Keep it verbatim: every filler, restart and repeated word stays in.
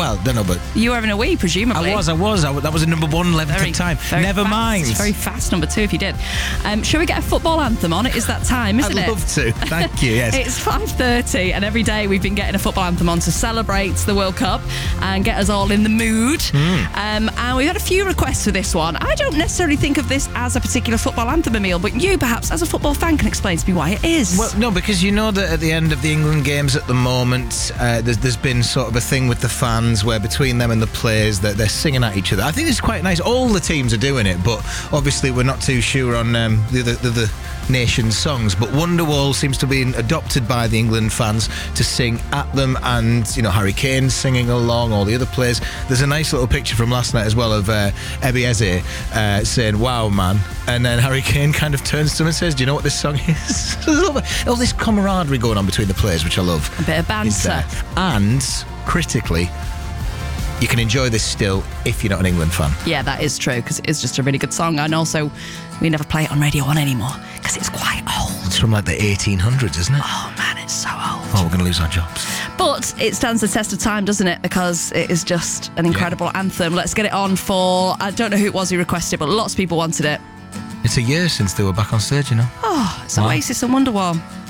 Well, don't know, but You were having a wee, presumably. I was, I was. I, that was a number one eleventh Very, of time. very Never fast, mind. Very fast number two if you did. Um, shall we get a football anthem on? It is that time, isn't I'd it? love to. Thank you, yes. It's five thirty and every day we've been getting a football anthem on to celebrate the World Cup and get us all in the mood. Mm. Um, and we've had a few requests for this one. I don't necessarily think of this as a particular football anthem, Emil, but you perhaps as a football fan can explain to me why it is. Well, no, because you know that at the end of the England games at the moment, uh, there's, there's been sort of a thing with the fans where between them and the players that they're singing at each other. I think it's quite nice. All the teams are doing it, but obviously we're not too sure on um, the other the, the nation's songs. But Wonderwall seems to be adopted by the England fans to sing at them, and you know Harry Kane singing along, all the other players. There's a nice little picture from last night as well of uh, Ebi Eze uh, saying "Wow, man," and then Harry Kane kind of turns to him and says, "Do you know what this song is?" There's a little bit, all this camaraderie going on between the players, which I love. A bit of banter. And critically, you can enjoy this still if you're not an England fan. Yeah, that is true, because it is just a really good song. And also, we never play it on Radio one anymore, because it's quite old. It's from like the eighteen hundreds, isn't it? Oh, man, it's so old. Oh, we're going to lose our jobs. But it stands the test of time, doesn't it? Because it is just an incredible yeah. anthem. Let's get it on for, I don't know who it was who requested, but lots of people wanted it. It's a year since they were back on stage, you know. Oh, it's wow. Oasis and Wonderwall.